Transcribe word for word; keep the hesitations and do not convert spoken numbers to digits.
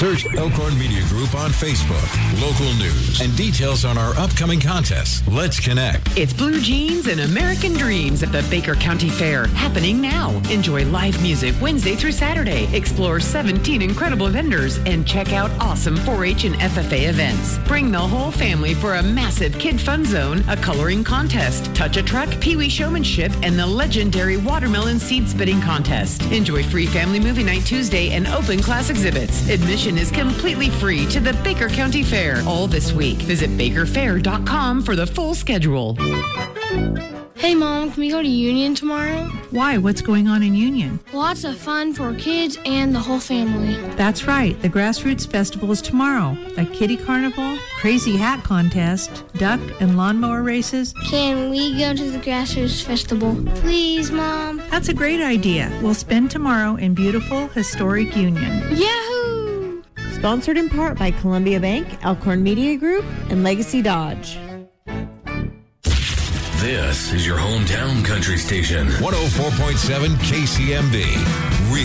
Search Elkhorn Media Group on Facebook. Local news and details on our upcoming contests. Let's connect. It's Blue Jeans and American Dreams at the Baker County Fair, happening now. Enjoy live music Wednesday through Saturday. Explore seventeen incredible vendors and check out awesome four H and F F A events. Bring the whole family for a massive kid fun zone, a coloring contest, touch a truck, Pee-wee showmanship, and the legendary watermelon seed spitting contest. Enjoy free family movie night Tuesday and open class exhibits. Admission is completely free to the Baker County Fair all this week. Visit baker fair dot com for the full schedule. Hey, Mom, can we go to Union tomorrow? Why? What's going on in Union? Lots of fun for kids and the whole family. That's right. The Grassroots Festival is tomorrow. A kitty carnival, crazy hat contest, duck and lawnmower races. Can we go to the Grassroots Festival? Please, Mom. That's a great idea. We'll spend tomorrow in beautiful, historic Union. Yahoo! Sponsored in part by Columbia Bank, Elkhorn Media Group, and Legacy Dodge. This is your hometown country station. one oh four point seven K C M B.